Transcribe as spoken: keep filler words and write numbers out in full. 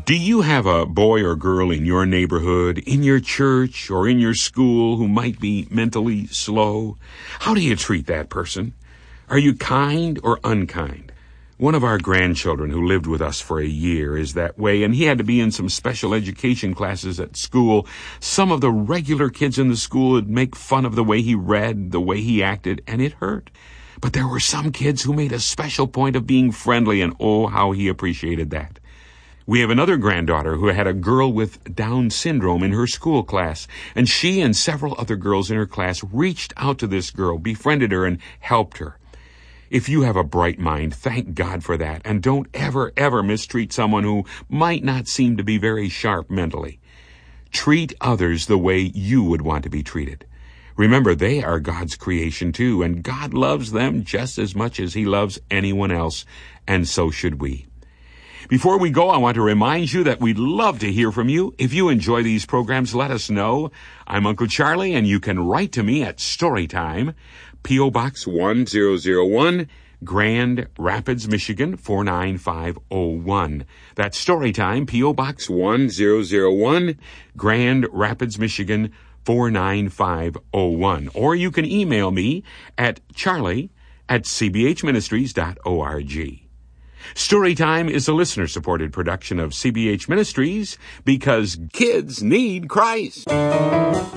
Do you have a boy or girl in your neighborhood, in your church, or in your school who might be mentally slow? How do you treat that person? Are you kind or unkind? One of our grandchildren who lived with us for a year is that way, and he had to be in some special education classes at school. Some of the regular kids in the school would make fun of the way he read, the way he acted, and it hurt. But there were some kids who made a special point of being friendly, and oh, how he appreciated that. We have another granddaughter who had a girl with Down syndrome in her school class, and she and several other girls in her class reached out to this girl, befriended her, and helped her. If you have a bright mind, thank God for that, and don't ever, ever mistreat someone who might not seem to be very sharp mentally. Treat others the way you would want to be treated. Remember, they are God's creation too, and God loves them just as much as He loves anyone else, and so should we. Before we go, I want to remind you that we'd love to hear from you. If you enjoy these programs, let us know. I'm Uncle Charlie, and you can write to me at Storytime, P O. Box one thousand one, Grand Rapids, Michigan, four nine five oh one. That's Storytime, P O. Box one thousand one, Grand Rapids, Michigan, four nine five oh one. Or you can email me at charlie at c b h ministries dot org. Storytime is a listener-supported production of C B H Ministries because kids need Christ.